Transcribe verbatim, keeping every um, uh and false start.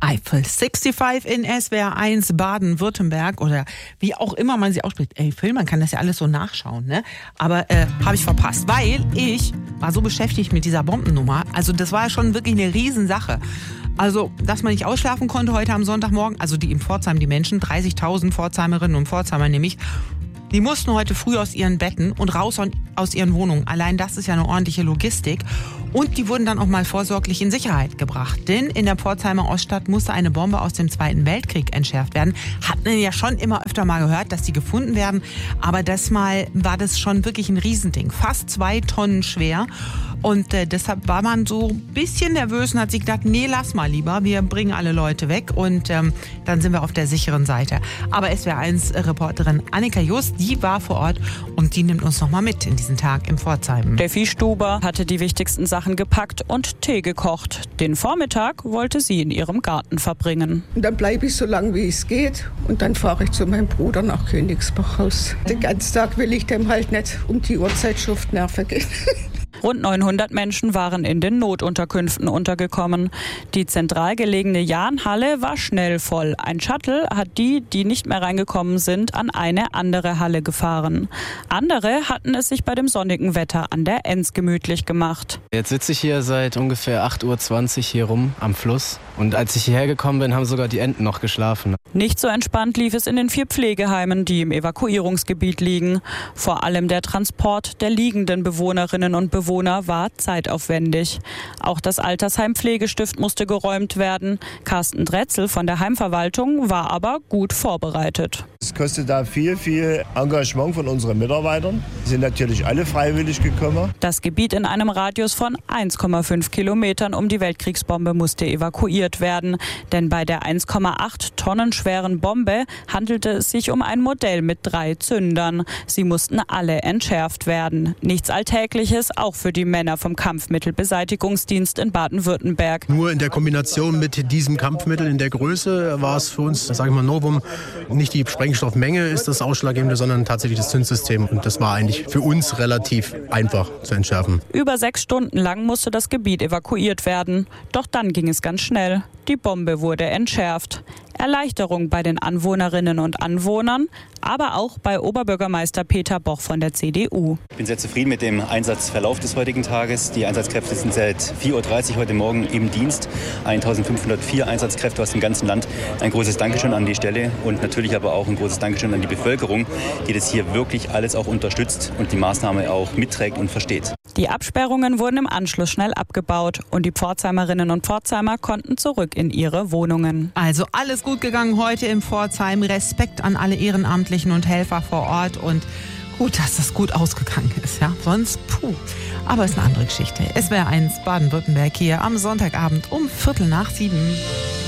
Eiffel fünfundsechzig in S W R eins Baden-Württemberg oder wie auch immer man sie ausspricht. Ey, Phil, man kann das ja alles so nachschauen, ne? Aber äh, habe ich verpasst, weil ich war so beschäftigt mit dieser Bombennummer. Also das war schon wirklich eine Riesensache. Also, dass man nicht ausschlafen konnte heute am Sonntagmorgen, also die in Pforzheim, die Menschen, dreißigtausend Pforzheimerinnen und Pforzheimer nämlich, die mussten heute früh aus ihren Betten und raus aus ihren Wohnungen. Allein das ist ja eine ordentliche Logistik. Und die wurden dann auch mal vorsorglich in Sicherheit gebracht. Denn in der Pforzheimer Oststadt musste eine Bombe aus dem Zweiten Weltkrieg entschärft werden. Hat man ja schon immer öfter mal gehört, dass die gefunden werden. Aber das Mal war das schon wirklich ein Riesending. Fast zwei Tonnen schwer. Und äh, deshalb war man so ein bisschen nervös und hat sich gedacht, nee, lass mal lieber. Wir bringen alle Leute weg und ähm, dann sind wir auf der sicheren Seite. Aber S W R eins Reporterin Annika Just, die war vor Ort und die nimmt uns nochmal mit in diesen Tag im Pforzheim. Steffi Stuber hatte die wichtigsten Sachen gepackt und Tee gekocht. Den Vormittag wollte sie in ihrem Garten verbringen. Und dann bleibe ich so lange, wie es geht. Und dann fahre ich zu meinem Bruder nach Königsbach raus. Den ganzen Tag will ich dem halt nicht um die Uhrzeit schon auf die Nerven gehen. Rund neunhundert Menschen waren in den Notunterkünften untergekommen. Die zentral gelegene Jahnhalle war schnell voll. Ein Shuttle hat die, die nicht mehr reingekommen sind, an eine andere Halle gefahren. Andere hatten es sich bei dem sonnigen Wetter an der Enz gemütlich gemacht. Jetzt sitze ich hier seit ungefähr acht Uhr zwanzig hier rum am Fluss. Und als ich hierher gekommen bin, haben sogar die Enten noch geschlafen. Nicht so entspannt lief es in den vier Pflegeheimen, die im Evakuierungsgebiet liegen. Vor allem der Transport der liegenden Bewohnerinnen und Bewohner war zeitaufwendig. Auch das Altersheim Pflegestift musste geräumt werden. Carsten Dretzel von der Heimverwaltung war aber gut vorbereitet. Es kostet da viel, viel Engagement von unseren Mitarbeitern. Die sind natürlich alle freiwillig gekommen. Das Gebiet in einem Radius von eins Komma fünf Kilometern um die Weltkriegsbombe musste evakuiert werden. Denn bei der eins Komma acht Tonnen schweren Bombe handelte es sich um ein Modell mit drei Zündern. Sie mussten alle entschärft werden. Nichts Alltägliches, auch für die Männer vom Kampfmittelbeseitigungsdienst in Baden-Württemberg. Nur in der Kombination mit diesem Kampfmittel in der Größe war es für uns, sage ich mal, Novum. Nicht die Sprengstoffmenge ist das Ausschlaggebende, sondern tatsächlich das Zündsystem. Und das war eigentlich für uns relativ einfach zu entschärfen. Über sechs Stunden lang musste das Gebiet evakuiert werden. Doch dann ging es ganz schnell. Die Bombe wurde entschärft. Erleichterung bei den Anwohnerinnen und Anwohnern, aber auch bei Oberbürgermeister Peter Boch von der C D U. Ich bin sehr zufrieden mit dem Einsatzverlauf des heutigen Tages. Die Einsatzkräfte sind seit vier Uhr dreißig heute Morgen im Dienst. eintausendfünfhundertvier Einsatzkräfte aus dem ganzen Land. Ein großes Dankeschön an die Stelle und natürlich aber auch ein großes Dankeschön an die Bevölkerung, die das hier wirklich alles auch unterstützt und die Maßnahme auch mitträgt und versteht. Die Absperrungen wurden im Anschluss schnell abgebaut und die Pforzheimerinnen und Pforzheimer konnten zurück in ihre Wohnungen. Also alles gut gegangen heute im Pforzheim. Respekt an alle Ehrenamtlichen und Helfer vor Ort und gut, dass das gut ausgegangen ist. Ja? Sonst, puh. Aber es ist eine andere Geschichte. S W R eins Baden-Württemberg hier am Sonntagabend um Viertel nach sieben.